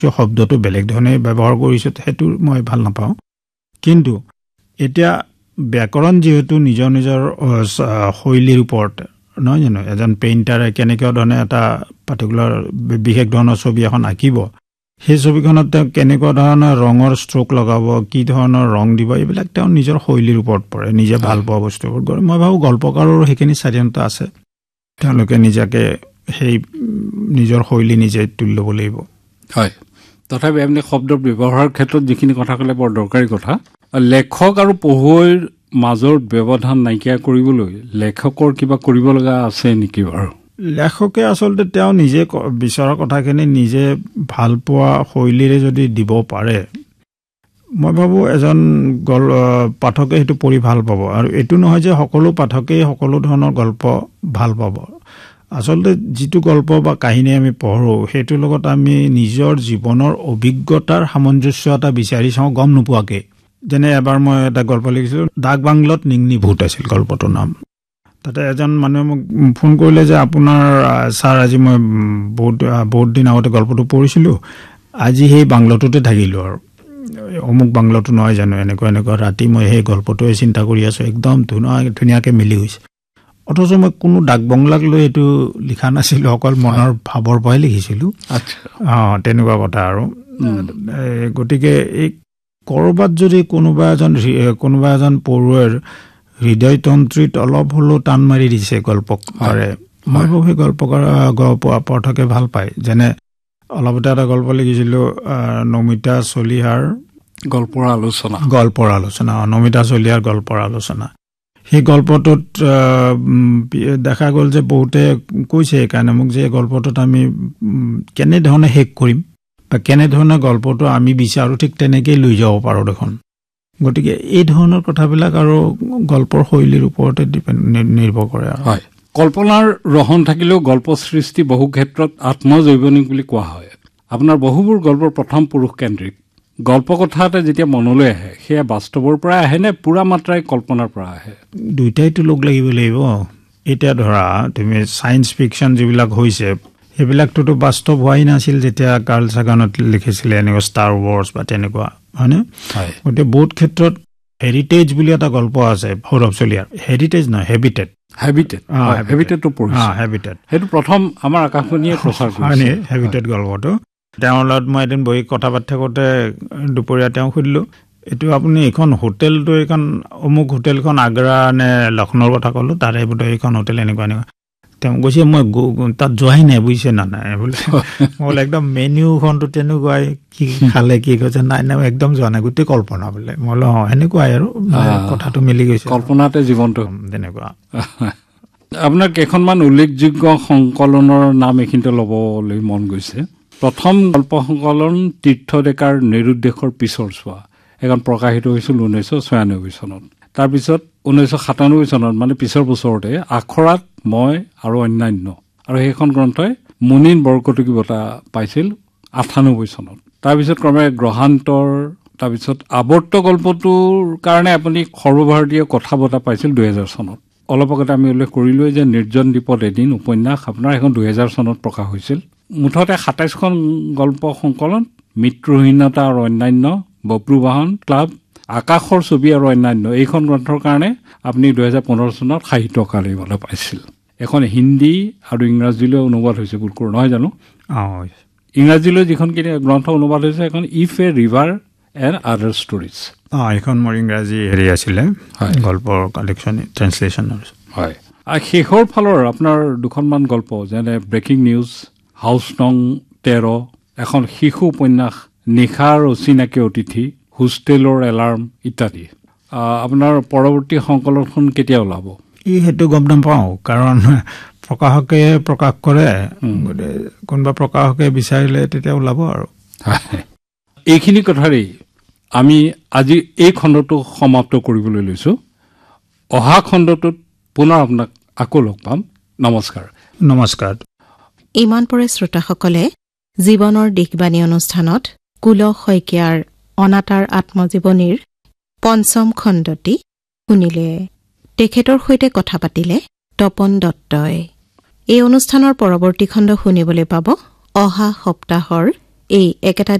শব্দটো বেলেগ ধৰণে ব্যৱহাৰ কৰিছে সেইটো মই ভাল নাপাওঁ কিন্তু এতিয়া ব্যাকৰণ যেহেতু নিজৰ নিজৰ শৈলীৰ ওপৰত নহয় জানো এজন পেইণ্টাৰে কেনেকুৱা ধৰণে এটা পাৰ্টিকুলাৰ বিশেষ ধৰণৰ ছবি এখন আঁকিব সেই ছবিখনত তেওঁ কেনেকুৱা ধৰণৰ ৰঙৰ ষ্ট্ৰোক লগাব কি ধৰণৰ ৰং দিব এইবিলাক তেওঁ নিজৰ শৈলীৰ ওপৰত পৰে নিজে ভাল পোৱা বস্তুবোৰ কৰে মই ভাবোঁ গল্পকাৰৰ সেইখিনি স্বাধীনতা আছে তেওঁলোকে নিজকে সেই নিজৰ শৈলী নিজে তুলি ল'ব লাগিব হয় তথাপি আপুনি শব্দৰ ব্যৱহাৰৰ ক্ষেত্ৰত যিখিনি কথা ক'লে বৰ দৰকাৰী কথা লেখক আৰু পঢ়ুৱৈৰ মাজৰ ব্যৱধান নাইকিয়া কৰিবলৈ লেখকৰ কিবা কৰিব লগা আছে নেকি বাৰু লেখকে আচলতে তেওঁ নিজে বিচৰা কথাখিনি নিজে ভাল পোৱা শৈলীৰে যদি দিব পাৰে মই ভাবোঁ এজন পাঠকে সেইটো পঢ়ি ভাল পাব আৰু এইটো নহয় যে সকলো পাঠকেই সকলো ধৰণৰ গল্প ভাল পাব আচলতে যিটো গল্প বা কাহিনী আমি পঢ়োঁ সেইটোৰ লগত আমি নিজৰ জীৱনৰ অভিজ্ঞতাৰ সামঞ্জস্য এটা বিচাৰি চাওঁ গম নোপোৱাকে যেনে এবাৰ মই এটা গল্প লিখিছিলোঁ ডাক বাংলত নিংনি ভূত আছিল গল্পটোৰ নাম তাতে এজন মানুহে মোক ফোন কৰিলে যে আপোনাৰ ছাৰ আজি মই বহুত দিন আগতে গল্পটো পঢ়িছিলোঁ আজি সেই বাংলটোতে থাকিলোঁ আৰু অমুক বাংলটো নহয় জানো এনেকুৱা ৰাতি মই সেই গল্পটোৱে চিন্তা কৰি আছোঁ একদম ধুনীয়াকৈ মিলি গৈছে অথচ মই কোনো ডাক বাংলাক লৈ এইটো লিখা নাছিলোঁ অকল মনৰ ভাৱৰ পৰাই লিখিছিলোঁ তেনেকুৱা কথা আৰু গতিকে এই ক'ৰবাত যদি কোনোবা এজন পঢ়ুৱৈৰ হৃদয়তন্ত্ৰীত অলপ হ'লেও টান মাৰি দিছে গল্পকাৰে মই ভাবোঁ সেই পাঠকে ভাল পায় যেনে অলপতে এটা গল্প লিখিছিলোঁ নমিতা চলিহাৰ গল্পৰ আলোচনা নমিতা চলিহাৰ গল্পৰ আলোচনা সেই গল্পটোত দেখা গ'ল যে বহুতে কৈছে সেইকাৰণে মোক যে গল্পটোত আমি কেনেধৰণে শেষ কৰিম বা কেনেধৰণে গল্পটো আমি বিচাৰোঁ ঠিক তেনেকেই লৈ যাব পাৰোঁ দেখোন গতিকে এই ধৰণৰ কথাবিলাক আৰু গল্পৰ শৈলীৰ ওপৰতে নিৰ্ভৰ কৰে হয় কল্পনাৰ ৰহণ থাকিলেও গল্প সৃষ্টি বহু ক্ষেত্ৰত আত্মজৈৱনিক বুলি কোৱা হয় আপোনাৰ বহুবোৰ গল্পৰ প্ৰথম পুৰুষ কেন্দ্ৰিক গল্প কথা এটা যেতিয়া মনলৈ আহে সেয়া বাস্তৱৰ পৰা আহে নে পুৰা মাত্ৰাই কল্পনাৰ পৰা আহে দুইটাইতো লগ লাগিব এতিয়া ধৰা তুমি ছায়েন্স ফিকশ্যন যিবিলাক হৈছে সেইবিলাকটোতো বাস্তৱ হোৱাই নাছিল যেতিয়া কাৰ্ল ছাগানত লিখিছিলে এনেকুৱা ষ্টাৰ ৱাৰ্ছ বা তেনেকুৱা হয়নে গতিকে বহুত ক্ষেত্ৰত হেৰিটেজ বুলি এটা গল্প আছে সৌৰভ চলিহাৰ হেৰিটেজ নহয় হেবিটেট সেইটো প্ৰথম আমাৰ আকাশবাণীয়ে প্ৰচাৰ কৰিছে হেবিটেট গল্পটো তেওঁৰ লগত মই এদিন বহি কথা পাতি থাকোঁতে দুপৰীয়া তেওঁ সুধিলোঁ এইটো আপুনি এইখন হোটেলটো এইখন অমুক হোটেলখন আগ্ৰা নে লক্ষ্ণৌৰ কথা ক'লোঁ তাৰে বোধহয় এইখন হোটেল এনেকুৱা তেওঁ কৈছে মই তাত যোৱাই নাই বুজিছে নাই বোলে মই একদম মেনিউখনটো তেনেকুৱাই কি খালে কি কৈছে নাই একদম যোৱা নাই গোটেই কল্পনা বোলে মই বোলো সেনেকুৱাই আৰু কথাটো মিলি গৈছে কল্পনাতে জীৱনটো তেনেকুৱা আপোনাৰ কেইখনমান উল্লেখযোগ্য সংকলনৰ নাম এইখিনিতে ল'বলৈ মন গৈছে প্ৰথম গল্প সংকলন তীৰ্থ ডেকাৰ নিৰুদ্দেশৰ পিছৰ চোৱা এখন প্ৰকাশিত হৈছিল 1996 চনত তাৰপিছত 1997 চনত মানে পিছৰ বছৰতে আখৰাত মই আৰু অন্যান্য আৰু সেইখন গ্ৰন্থই মুনিন বৰকটকী বঁটা পাইছিল 98 চনত তাৰপিছত ক্ৰমে গ্ৰহান্তৰ তাৰপিছত আৱৰ্ত গল্পটোৰ কাৰণে আপুনি সৰ্বভাৰতীয় কথা বঁটা পাইছিল 2000 চনত অলপ আগতে আমি উল্লেখ কৰিলোঁ যে নিৰ্জন দ্বীপত এদিন উপন্যাস আপোনাৰ এখন 2000 চনত প্ৰকাশ হৈছিল মুঠতে 27খন গল্প সংকলন মৃত্যুহীনতা আৰু অন্যান্য বপ্ৰুবাহন ক্লাব আকাশৰ ছবি আৰু অন্যান্য এইখন গ্ৰন্থৰ কাৰণে আপুনি 2015 চনত সাহিত্য অকাডেমী বঁটা পাইছিল এখন হিন্দী আৰু ইংৰাজীলৈ অনুবাদ হৈছে বুলকুৰ নহয় জানো ইংৰাজীলৈ যিখন গ্ৰন্থ অনুবাদ হৈছে এখন if A river and other stories এইখন মোৰ ইংৰাজী হেৰি আছিলে গল্পৰ কালেকশ্যন ট্ৰেন্সলেশ্যন হয় আৰু শেষৰ ফালৰ আপোনাৰ দুখনমান গল্প যেনে ব্ৰেকিং নিউজ হাউচ নং 13 এখন শিশু উপন্যাস নিশাৰ অচিনাকি অতিথি হোষ্টেলৰ এলাৰ্ম ইত্যাদি আপোনাৰ পৰৱৰ্তী সংকলনখন কেতিয়া ওলাব সেইটো গম নাপাওঁ কাৰণ প্ৰকাশকে প্ৰকাশ কৰে কোনোবা প্ৰকাশকে বিচাৰিলে তেতিয়া ওলাব আৰু এইখিনি কথাৰেই আমি আজি এই খণ্ডটো সমাপ্ত কৰিবলৈ লৈছোঁ অহা খণ্ডটোত পুনৰ আপোনাক আকৌ লগ পাম নমস্কাৰ ইমান পৰে শ্ৰোতাসকলে জীৱনৰ দিশবাণী অনুষ্ঠানত কুলক শইকীয়াৰ অনাতাঁৰ আত্মজীৱনীৰ পঞ্চম খণ্ডটি শুনিলে তেখেতৰ সৈতে কথা পাতিলে তপন দত্তই এই অনুষ্ঠানৰ পৰৱৰ্তী খণ্ড শুনিবলৈ পাব অহা সপ্তাহৰ এই একেটা